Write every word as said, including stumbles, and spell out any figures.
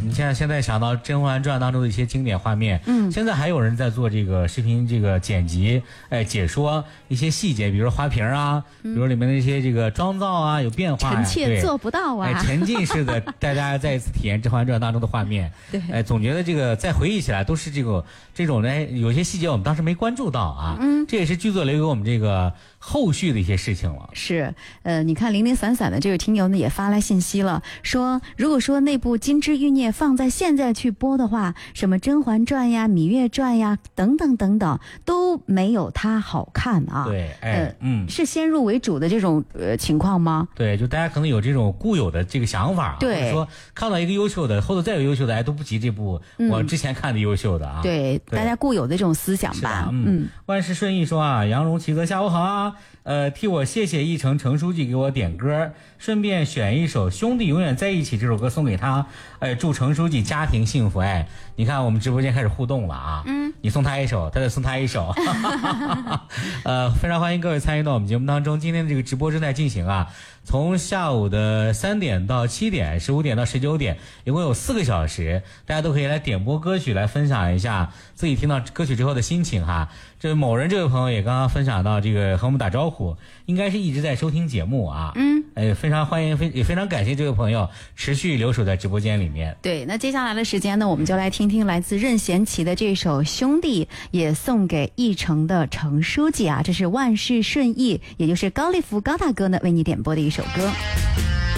你现在现在想到《甄嬛传》当中的一些经典画面，嗯，现在还有人在做这个视频这个剪辑，哎，解说一些细节，比如说花瓶啊，嗯、比如里面的一些这个妆造啊有变化、啊， 臣妾做不到啊， 哎，沉浸式的大家再一次体验《甄嬛传》当中的画面， 对， 哎，总觉得这个再回忆起来都是这个这种呢，有些细节我们当时没关注到啊，嗯，这也是剧组留给我们这个后续的一些事情了。 是，呃，你看零零散散的这个听友呢也发来信息了，说如果说那部《金枝欲孽》放在现在去播的话，什么《甄嬛传》呀、《芈月传》呀等等等等都没有它好看啊。 对，哎，呃、嗯， 是先入为主的这种呃情况吗？ 对，就大家可能有这种固有的这个想法， 对， 或者说看到一个优秀的，后头再有优秀的，哎，都不及这部我之前看的优秀的啊。 嗯、对, 对，大家固有的这种思想吧。 嗯, 嗯，万事顺意说啊，杨荣奇泽下午好啊，呃，替我谢谢一成程书记给我点歌，顺便选一首《兄弟永远在一起》这首歌送给他，哎，祝程书记家庭幸福。哎，你看我们直播间开始互动了啊，嗯，你送他一首，他再送他一首，呃，非常欢迎各位参与到我们节目当中。今天的这个直播正在进行啊，从下午的三点到七点，十五点到十九点，一共有四个小时，大家都可以来点播歌曲，来分享一下自己听到歌曲之后的心情哈。这某人这位朋友也刚刚分享到这个和我们打招呼，应该是一直在收听节目啊。嗯，哎，非常欢迎，非也非常感谢这位朋友持续留守在直播间里面。 对，那接下来的时间呢，我们就来听听来自任贤齐的这首《兄弟》，也送给义城的程书记啊，这是万事顺意，也就是高立福高大哥呢为你点播的一首歌。